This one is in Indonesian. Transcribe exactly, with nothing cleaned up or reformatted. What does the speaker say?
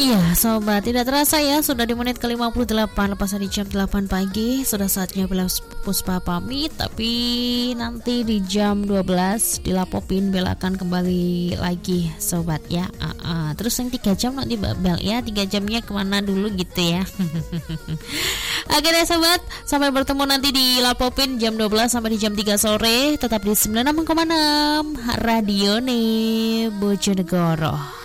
Iya sobat, tidak terasa ya sudah di menit ke lima puluh delapan lepas dari jam delapan pagi. Sudah saatnya Bella Puspa pamit. Tapi nanti di jam dua belas di Lapopin Bella akan kembali lagi sobat ya. uh, uh. Terus yang tiga jam nanti Bel ya, tiga jamnya kemana dulu gitu ya. Oke deh sobat, sampai bertemu nanti di Lapopin jam dua belas sampai di jam tiga sore. Tetap di sembilan puluh enam koma enam Radio nih Bojonegoro.